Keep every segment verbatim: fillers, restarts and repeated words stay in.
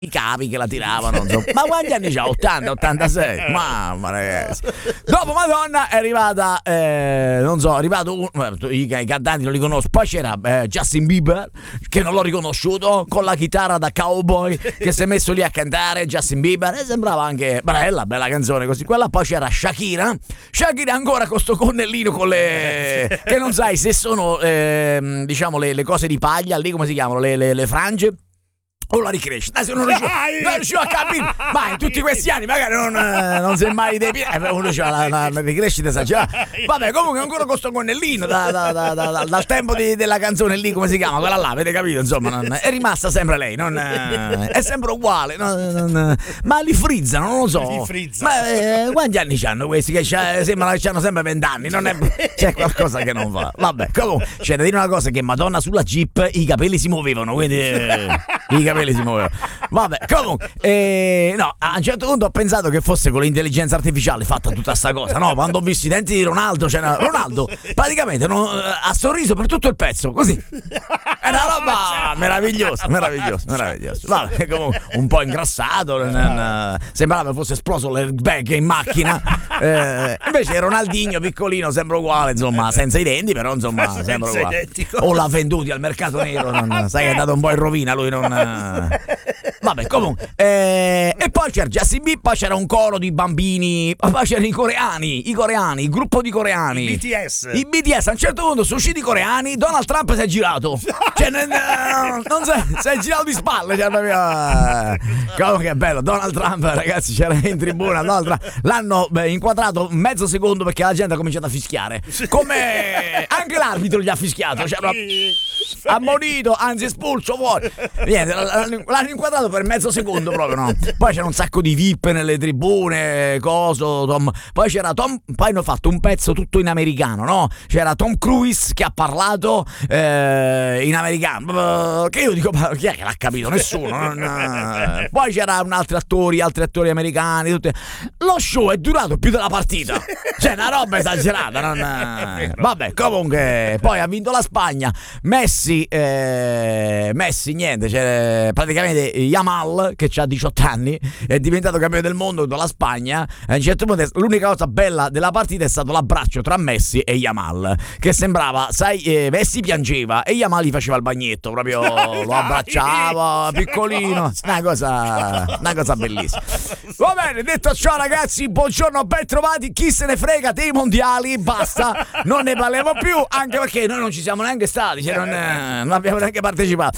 i capi che la tiravano, insomma. Ma quanti anni c'ha? ottanta, ottantasei? Mamma ragazzi. Dopo Madonna è arrivata, eh, non so, è arrivato un, i, i cantanti non li conosco, poi c'era eh, Justin Bieber, che non l'ho riconosciuto, con la chitarra da cowboy, che si è messo lì a cantare, Justin Bieber, e sembrava anche bella, bella canzone così, quella. Poi c'era Shakira, Shakira ancora con sto connellino con le, che non sai se sono, eh, diciamo, le, le cose di paglia, lì come si chiamano, le, le, le frange, o la ricrescita. Adesso non riuscivo, non riuscivo a capire, ma in tutti questi anni magari non, non si è mai dei piedi, uno c'ha la, la, la ricrescita esagerata. Vabbè, comunque ancora con sto gonnellino da, da, da, da, dal tempo di, della canzone lì, come si chiama, quella là, avete capito, insomma, non, è rimasta sempre lei, non, è sempre uguale, non, non, ma li frizzano, non lo so, li frizza. Ma eh, quanti anni c'hanno questi che sembra che c'hanno sempre vent'anni, non è, c'è qualcosa che non va. Vabbè, comunque c'è da dire una cosa, che Madonna sulla Jeep i capelli si muovevano, quindi eh, i capelli si muovevano. Vabbè, comunque eh, no, a un certo punto ho pensato che fosse con l'intelligenza artificiale fatta tutta sta cosa, no? Quando ho visto i denti di Ronaldo, cioè Ronaldo praticamente non, ha sorriso per tutto il pezzo, così. È una roba meravigliosa, meravigliosa, meravigliosa. Vabbè, comunque un po' ingrassato, sembrava fosse esploso l'airbag in macchina. Eh, invece Ronaldinho piccolino sembra uguale, insomma, senza i denti, però insomma sembra uguale. O l'ha venduti al mercato nero, non, sai che è andato un po' in rovina lui, non. Vabbè, comunque eh, e poi c'era Justin Bieber, poi c'era un coro di bambini, poi c'erano i coreani, i coreani, il gruppo di coreani, i B T S. I B T S. A un certo punto sono usciti i coreani, Donald Trump si è girato, cioè non, non si, si è girato di spalle, cioè proprio. Comunque è bello, Donald Trump, ragazzi, c'era in tribuna, Donald Trump, l'hanno beh, inquadrato mezzo secondo perché la gente ha cominciato a fischiare, come anche l'arbitro gli ha fischiato, cioè ammonito, anzi espulso fuori. Niente, l'hanno inquadrato per mezzo secondo proprio, no? Poi c'era un sacco di V I P nelle tribune, coso, Tom. Poi c'era Tom, poi hanno fatto un pezzo tutto in americano, no? C'era Tom Cruise che ha parlato eh, in americano, che io dico, ma chi è che l'ha capito? Nessuno. Non... Poi c'era un altro attori, altri attori americani, tutti. Lo show è durato più della partita, cioè una roba esagerata, non... Vabbè, comunque poi ha vinto la Spagna. Messi eh, Messi niente, cioè, praticamente Yamal, che ha diciotto anni, è diventato campione del mondo con la Spagna. A un certo punto l'unica cosa bella della partita è stato l'abbraccio tra Messi e Yamal, che sembrava, sai, eh, Messi piangeva e Yamal gli faceva il bagnetto, proprio lo abbracciava piccolino, una cosa una cosa bellissima. Va bene, detto ciò ragazzi, buongiorno, ben trovati. Chi se ne frega dei mondiali, basta, non ne parliamo più, anche perché noi non ci siamo neanche stati, cioè non, non abbiamo neanche partecipato.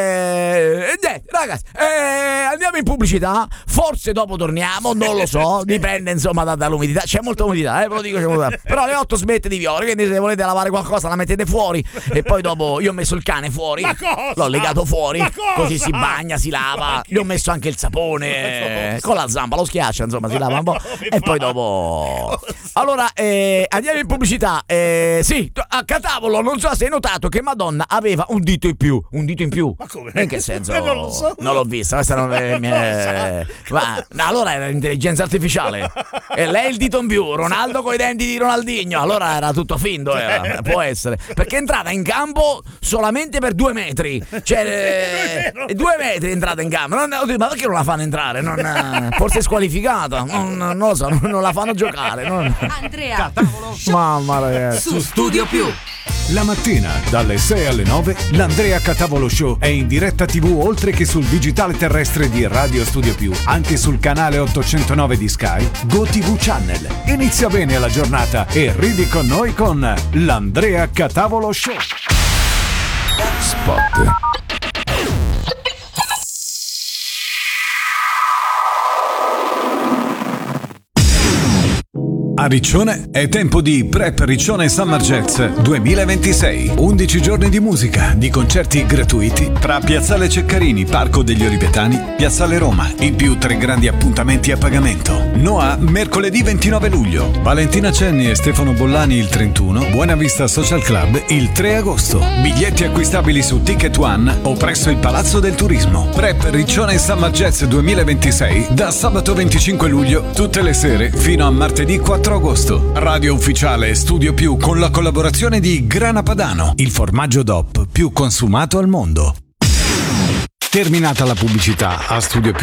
Eh, niente, ragazzi, eh, andiamo in pubblicità, forse dopo torniamo, non lo so, dipende insomma da, dall'umidità, c'è molta umidità, eh, ve lo dico, c'è molta... però alle otto smette di piovere, quindi se volete lavare qualcosa la mettete fuori, e poi dopo io ho messo il cane fuori, l'ho legato fuori, così si bagna, si lava, gli ho messo anche il sapone, con la zampa lo schiaccia, insomma si lava un po', e poi dopo allora eh, andiamo in pubblicità. Eh, sì, a Catavolo non so se hai notato che Madonna aveva un dito in più, un dito in più. Ma come? In che senso? Non lo so. Non l'ho vista, questa non è mia... Ma no, allora era l'intelligenza artificiale. E lei il dito in più, Ronaldo coi denti di Ronaldinho. Allora era tutto finto, era. Può essere. Perché è entrata in campo solamente per due metri. Cioè, eh, due metri è entrata in campo. Non, ma perché non la fanno entrare? Non, forse è squalificata. Non, non lo so, non, non la fanno giocare. Non... Andrea Catavolo Show. Mamma ragazzi. su Studio Più. La mattina dalle sei alle nove l'Andrea Catavolo Show è in diretta tivù, oltre che sul digitale terrestre di Radio Studio Più, anche sul canale ottocentonove di Sky, GoTV Channel. Inizia bene la giornata e ridi con noi con l'Andrea Catavolo Show. Spot. A Riccione è tempo di Prep Riccione Summer Jazz duemilaventisei. undici giorni di musica, di concerti gratuiti tra Piazzale Ceccarini, Parco degli Olivetani, Piazzale Roma. In più tre grandi appuntamenti a pagamento. Noa mercoledì ventinove luglio, Valentina Cenni e Stefano Bollani il trentuno, Buena Vista Social Club il tre agosto. Biglietti acquistabili su Ticket One o presso il Palazzo del Turismo. Prep Riccione Summer Jazz duemilaventisei da sabato venticinque luglio, tutte le sere fino a martedì quattro agosto. Radio ufficiale Studio Più con la collaborazione di Grana Padano, il formaggio D O P più consumato al mondo. Terminata la pubblicità, a Studio